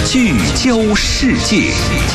聚焦世界。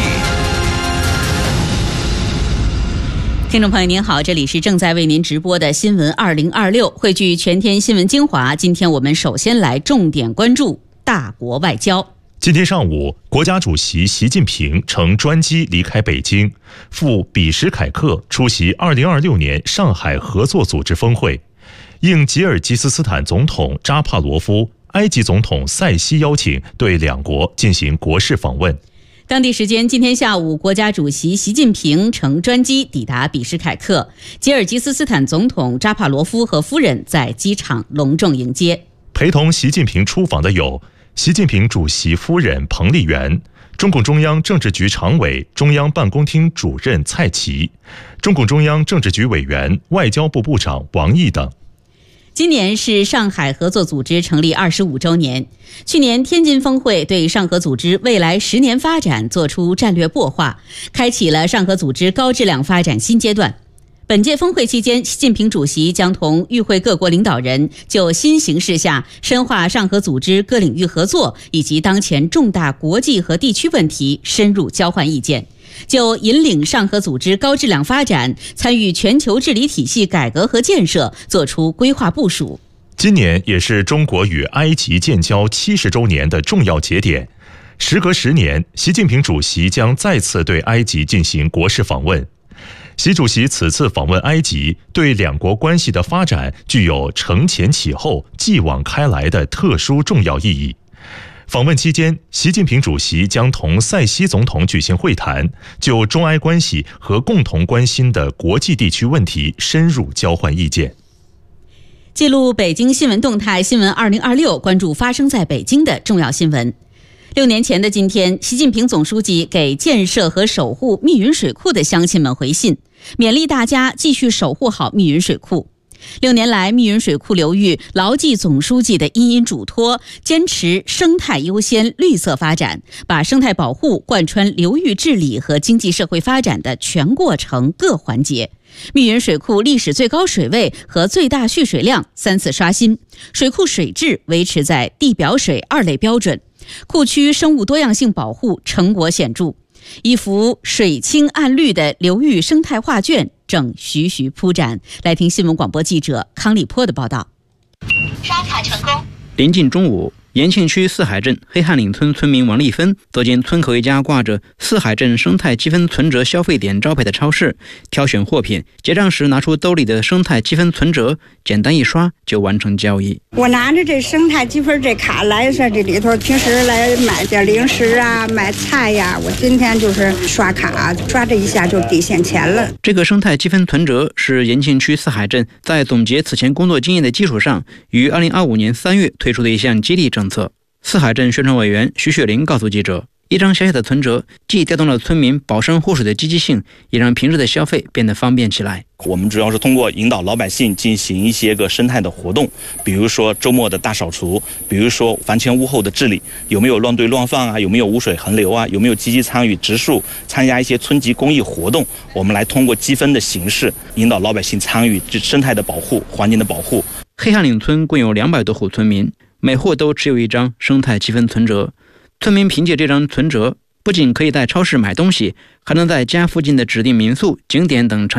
听众朋友您好，这里是正在为您直播的新闻2026，汇聚全天新闻精华。今天我们首先来重点关注大国外交。 今天上午，国家主席习近平乘专机离开北京，赴比什凯克出席2026年上海合作组织峰会。应吉尔吉斯斯坦总统扎帕罗夫、埃及总统塞西邀请，对两国进行国事访问。 当地时间今天下午，国家主席习近平乘专机抵达比什凯克，吉尔吉斯斯坦总统扎帕罗夫和夫人在机场隆重迎接。 陪同习近平出访的有习近平主席夫人彭丽媛、中共中央政治局常委、中央办公厅主任蔡奇、中共中央政治局委员、外交部部长王毅等。 今年是上海合作组织成立25周年。去年天津峰会对上合组织未来10年发展作出战略擘画，开启了上合组织高质量发展新阶段。本届峰会期间，习近平主席将同与会各国领导人就新形势下深化上合组织各领域合作以及当前重大国际和地区问题深入交换意见，就引领上合组织高质量发展、参与全球治理体系改革和建设作出规划部署。 今年也是中国与埃及建交70周年的重要节点，时隔10年，习近平主席将再次对埃及进行国事访问。习主席此次访问埃及，对两国关系的发展具有承前启后、继往开来的特殊重要意义。访问期间，习近平主席将同塞西总统举行会谈，就中埃关系和共同关心的国际地区问题深入交换意见。 记录北京新闻动态，新闻2026，关注发生在北京的重要新闻。6年前的今天，习近平总书记给建设和守护密云水库的乡亲们回信，勉励大家继续守护好密云水库。6年来，密云水库流域牢记总书记的殷殷嘱托，坚持生态优先、绿色发展，把生态保护贯穿流域治理和经济社会发展的全过程各环节。密云水库历史最高水位和最大蓄水量3次刷新，水库水质维持在地表水2类标准，库区生物多样性保护成果显著，一幅水清岸绿的流域生态画卷正徐徐铺展。来听新闻广播记者康立波的报道。 刷卡成功。 临近中午，延庆区四海镇黑汉岭村村民王丽芬走进村口一家挂着四海镇生态积分存折消费点招牌的超市，挑选货品，结账时拿出兜里的生态积分存折，简单一刷就完成交易。 我拿着这生态积分这卡来上这里头，平时来买点零食啊，买菜呀，我今天就是刷卡，刷这一下就抵现钱了。 这个生态积分存折是延庆区四海镇在总结此前工作经验的基础上，于2025年3月推出的一项激励政策。四海镇宣传委员徐雪玲告诉记者，一张小小的存折既调动了村民保山护水的积极性，也让平日的消费变得方便起来。 我们主要是通过引导老百姓进行一些个生态的活动，比如说周末的大扫除，比如说房前屋后的治理，有没有乱堆乱放啊，有没有污水横流啊，有没有积极参与植树，参加一些村级公益活动，我们来通过积分的形式引导老百姓参与生态的保护、环境的保护。 黑汉岭村共有200多户村民，每户都持有一张生态积分存折。村民凭借这张存折，不仅可以在超市买东西，还能在家附近的指定民宿、景点等